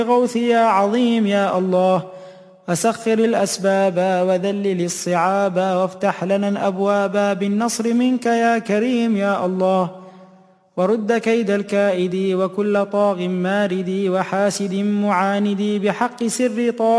غوثي يا عظيم يا الله. وسخر الأسباب وذلل الصعاب وافتح لنا الأبواب بالنصر منك يا كريم يا الله. ورد كيد الكائد وكل طاغ مارد وحاسد معاند بحق سر طه